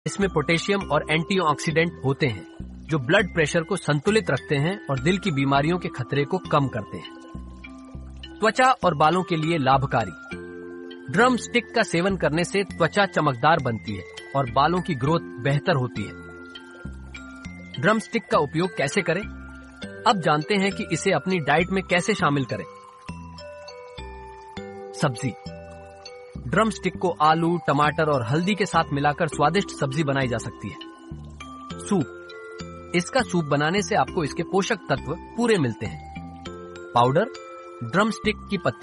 इसमें पोटेशियम और एंटीऑक्सीडेंट होते हैं जो ब्लड प्रेशर को संतुलित रखते हैं और दिल की बीमारियों के खतरे को कम करते हैं। त्वचा और बालों के लिए लाभकारी। ड्रम स्टिक का सेवन करने से त्वचा चमकदार बनती है और बालों की ग्रोथ बेहतर होती है। ड्रम स्टिक का उपयोग कैसे करें? अब जानते हैं कि इसे अपनी डाइट में कैसे शामिल करें। सब्जी। ड्रम स्टिक को आलू, टमाटर और हल्दी के साथ मिलाकर स्वादिष्ट सब्जी बनाई जा सकती है। सूप। इसका सूप बनाने से आपको इसके पोषक तत्व पूरे मिलते हैं। पाउडर। ड्रम स्टिक की पत्ती